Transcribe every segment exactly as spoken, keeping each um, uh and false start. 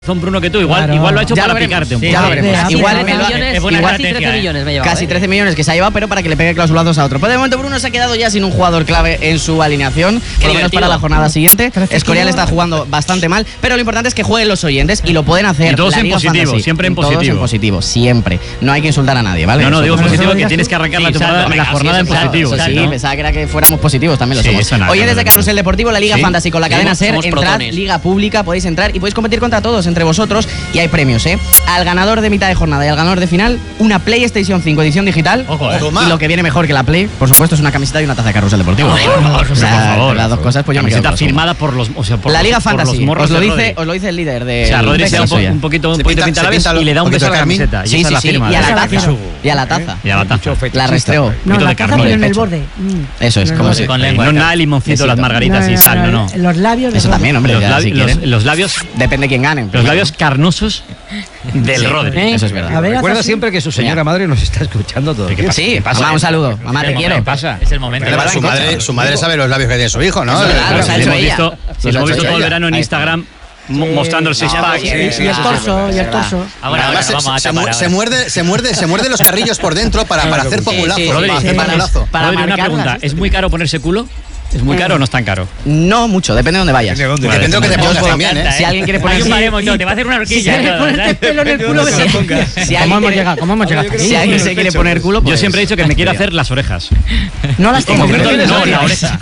Son Bruno que tú, igual, claro. igual lo ha hecho ya para picarte un poco. Ya lo veremos. Igual, me lo, millones, igual casi trece millones me lleva. Casi trece millones que se ha llevado, pero para que le pegue clausulados a otro. Pero de momento Bruno se ha quedado ya sin un jugador clave en su alineación, por lo menos para la jornada siguiente. Escorial está jugando bastante mal, pero lo importante es que jueguen los oyentes y lo pueden hacer. Y todos en positivo, Fantasy. siempre en todos positivo. en positivo, siempre. No hay que insultar a nadie, ¿vale? No, no, eso digo no positivo, que tienes que arrancar la, temporada, la jornada en positivo. Sí, ¿no? pensaba que era que fuéramos positivos, también lo sí, somos. Nada, Oyentes de Carrusel Deportivo, la Liga ¿Sí? Fantasy con la cadena SER, entrad, Liga Pública, podéis entrar y podéis competir contra todos, entre vosotros, y hay premios, ¿eh? Al ganador de mitad de jornada y al ganador de final, una PlayStation cinco edición digital. Ojo, eh. Y lo que viene mejor que la Play, por supuesto, es una camiseta y una taza de Carrusel Deportivo. Oh, o sea, por favor, las dos cosas, pues yo me quedo camiseta firmada por los, o sea, por la los, Liga por Fantasy. los os lo dice, Rodri. os lo dice el líder de. O sea, Rodri se da un, po, un poquito, un poquito de pinta labios y le da un beso a la camiseta. Sí, y esa sí, es la sí. firma. Y a la taza. Y a la taza. Y a la taza. La restreó. No, la taza pero en el borde. Eso es, como si. No nada limoncito, las margaritas y sal, no, no. Los labios. Eso también, hombre. Los labios. Depende de quién gane. Los labios carnosos del Rodri. Eso es verdad. Recuerda siempre que su señora madre nos está escuchando todo. ¿Qué pasa? Sí, mamá, un saludo. Mamá, te quiero. ¿Qué pasa? Es el momento. Su madre, su madre sabe los labios que tiene su hijo, ¿no? Claro, se ha hecho ella. Los hemos visto todo el verano en Instagram mostrando el six pack. Y el torso, y el torso. Además, se muerde, se muerde, se muerde los carrillos por dentro para, para hacer populazo, para hacer populazo. Rodri, una pregunta, ¿es muy caro ponerse culo? ¿Es muy caro o no es tan caro? No mucho, depende de dónde vayas. Depende de lo que te pongas también, ¿eh? Si alguien quiere poner un baremo y todo, te va a hacer una horquilla. Si ponerte pelo en el culo, que se Si ¿Cómo hemos llegado? ¿Cómo hemos llegado? Si alguien se quiere poner culo, yo siempre he dicho que me quiero hacer las orejas. No las tengo. No, la oreja.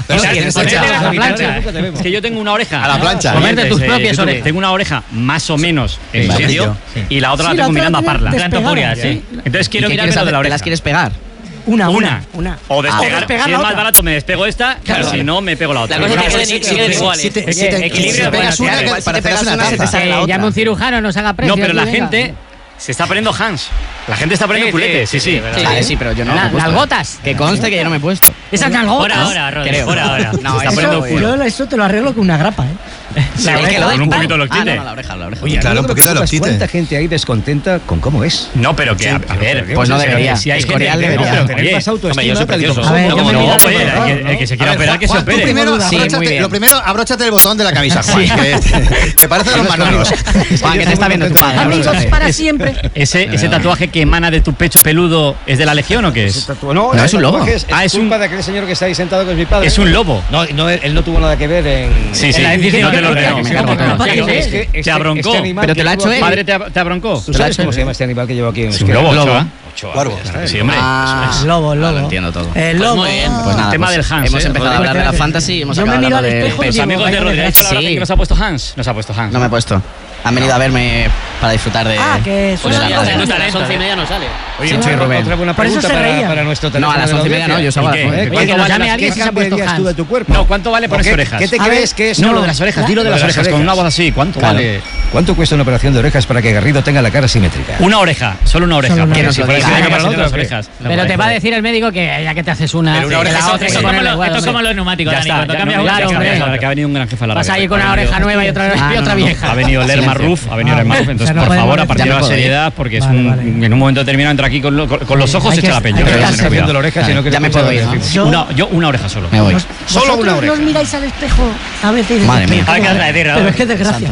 A la plancha. Es que yo tengo una oreja. A la plancha. Ponerte tus propias orejas. Tengo una oreja más o menos en serio y la otra la tengo mirando a Parla. Tanto furia, sí. Entonces quiero mirarme la de la oreja. ¿Te las quieres pegar? Una, una, una. O despegar. despegar si la es más otra. barato, me despego esta. Claro. Si no, me pego la otra. La cosa es que siguen siguen iguales. Equilibrio. Para pegas una, se te sale la otra. Llame un cirujano, nos haga precio. No, pero la gente se está poniendo Hans. La gente está poniendo culete. Sí, sí. Vale, sí, pero yo no. Nalgotas. Que conste que yo no me he puesto. Esas nalgotas. Por ahora, Rodri, Creo. por ahora. No, está poniendo culo. Yo eso te lo arreglo con una grapa, ¿eh? Sí, con un poquito de Ah, loctite. no, la oreja, la oreja. Oye, Claro, un poquito de loctite. ¿Cuánta gente hay descontenta con cómo es? No, pero que, a, a ver, Pues no debería. Si hay Escorial gente, debería. no, pero Tener oye, más autoestima. yo soy tal y precioso. como A ver, somos. yo me no, miro- oye, el que, el que se quiera operar, que se Juan, tú opere. primero, Sí, abróchate, muy bien. lo primero, abróchate el botón de la camisa, Juan, que, que parece los manolos. Juan, que te está viendo tu padre. Amigos para siempre. Ese, ese tatuaje que emana de tu pecho peludo, ¿es de la Legión o qué es? No, No, es un lobo. Es, Ah, es es un- culpa de aquel señor que está ahí sentado, que es mi padre. Es un lobo. No, no, él no tuvo nada que ver en. Sí, sí. en la decisión No te lo que- creo. que me Sí, cargo, no, no. no, Es que este- Te abroncó. este animal Pero que te lo ha llevo hecho aquí- él. ¿Padre te, ab- te abroncó? ¿Tú sabes cómo se llama este animal que llevo aquí? Es un lobo, Ochoa. Ochoa. Cuervo. Sí, hombre. Ah, El lobo, el Lo lobo. entiendo todo. El Pues lobo. muy bien. Pues nada, tema pues del Hans, hemos ¿eh? empezado a hablar de la fantasy y hemos Yo me acabado miro al hablando de... espejo y Los digo, amigos de vaya Rodri, ¿has visto la Sí. orden que nos ha puesto Hans? Nos ha puesto Hans. No me he puesto. Han venido a verme para disfrutar de... Ah, que Pues suena ya, la ya, cosa. a las once y media no sale. Oye, Sí, oye, Rubén. Otra buena Por eso pregunta se para, reía. para nuestro No, teléfono a las de la once y media no, yo audiencia. salgo a ¿Y las qué? nueve. ¿Eh? Que ¿Cuánto nos vale llame las- alguien ¿Qué si se ha puesto cambiarías tú de Hans? tu cuerpo? No, ¿cuánto vale ponerse ¿Qué- orejas? ¿Qué te A ver, crees que es? No, lo de las orejas, dilo de las Lo orejas, con una voz así. ¿Cuánto Claro. vale? ¿Cuánto cuesta una operación de orejas para que Garrido tenga la cara simétrica? Una oreja, solo una oreja. Solo una porque oreja. si fuera Que así, nos lo hay que diga. pasar ¿Para las la orejas. Pero te va a decir el médico que ya que te haces una. Pero una oreja que la se- otra hay eso que como ponerle lo- igual, esto es hombre. como los neumáticos, Ya Dani, está, cuando ya cambias no, una, claro, claro, hombre. claro, que ha venido un gran jefe a la Vas red. ahí con una oreja nueva y otra, Ah, y no, otra no, no. vieja. Ha venido el Herman Silencio. Roof, ha venido el Ah, Herman Roof. o Entonces, sea, no por podemos- favor, a ya partir me de la puedo ir. seriedad, porque es Vale, un, vale. en un momento determinado entra aquí con, lo- con- con los ojos Hay echa que- la peña. hay que Hay que estar tener haciendo cuidado. la oreja, sino que Ya me puedo ir, ¿no? Yo- Una, yo una oreja solo. Me voy. Vos- Solo vosotros una oreja. nos miráis al espejo a veces. Madre mía. Ah, ¿qué vas a decir, Raúl? Pero es que desgracia.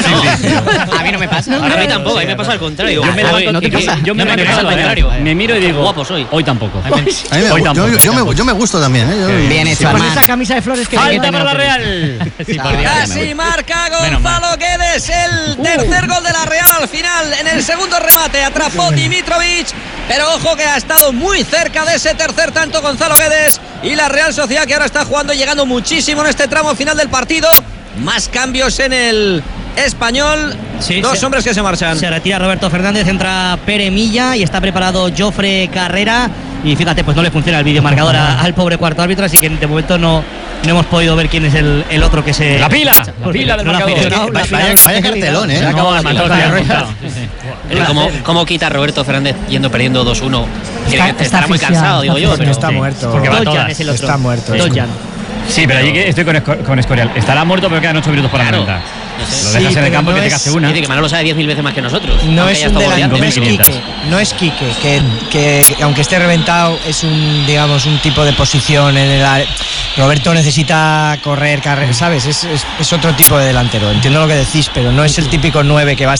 A mí no me pasa. Ahora a mí tampoco, a mí me pasa al contrario. Yo me Hoy- levanto, ¿no te yo- pasa? yo me No me levanto pasa al al contrario. contrario. Me miro y digo, Guapo soy. hoy tampoco. A mí me, Hoy gu- tampoco, yo, hoy yo, me, tampoco. yo me gusto también, ¿eh? Yo- Bien hecho, Con Armán. esa camisa de flores que ¡Falta para la Real! Sí, por Ah, Dios. ya me Casi voy. marca Menos mal. Gonzalo Guedes, el tercer gol de la Real al final. En el segundo remate atrapó Dimitrovic, pero ojo que ha estado muy cerca de ese tercer tanto Gonzalo Guedes. Y la Real Sociedad, que ahora está jugando y llegando muchísimo en este tramo final del partido. Más cambios en el Español. Sí, Dos se- hombres que se marchan. Se retira Roberto Fernández, entra Pere Milla y está preparado Jofre Carrera. Y fíjate, pues no le funciona el videomarcador a- al pobre cuarto árbitro, así que de momento no, no hemos podido ver quién es el, el otro que se. La pila, la Porque pila del no la marcador. funcionado, la Vaya, pila vaya, no la vaya funcionado. cartelón, ¿eh? Se acabó No, el el motor motor de de la rueda. rueda. ¿Cómo, ¿Cómo quita Roberto Fernández yendo perdiendo dos uno? Está- Estará está muy asfixiado, cansado, digo yo. está Pero Está Sí, muerto. porque va Dojan todas. es el otro. Está muerto. Dojan. Sí, pero allí que estoy con, Esco- con Escorial. Estará muerto, pero quedan ocho minutos para la Claro. noventa. No sé. Lo Sí, dejas en el pero campo no que te es- case una. Dice que Manolo sabe diez mil veces más que nosotros. No aunque es haya un estado delantero, no es goleando. Quique, no es Quique, que, que, que aunque esté reventado es un, digamos, un tipo de posición en el área. Roberto necesita correr, carrer, ¿sabes? Es, es, es otro tipo de delantero. Entiendo lo que decís, pero no es el típico nueve que va a